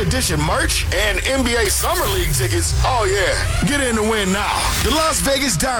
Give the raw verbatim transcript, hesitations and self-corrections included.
edition merch and N B A Summer League tickets, oh yeah, get in to win now. The Las Vegas Diamond